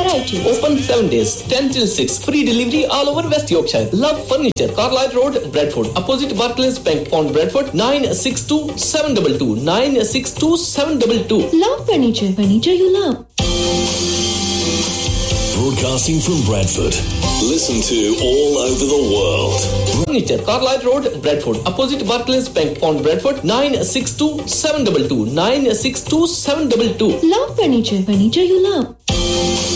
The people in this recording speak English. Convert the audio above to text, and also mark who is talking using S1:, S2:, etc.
S1: variety.
S2: Open 7 days, 10 till 6. Free delivery all over West Yorkshire. Love Furniture, Carlisle Road, Bradford. Opposite Barclays Bank on Bradford. 962722. 962722.
S1: Love Furniture. Furniture you love.
S3: Broadcasting from Bradford. Listen to all over the world.
S2: Furniture, Carlisle Road, Bradford. Opposite Barclays Bank on Bradford. 962722. 962722.
S1: Love Furniture. Furniture you love.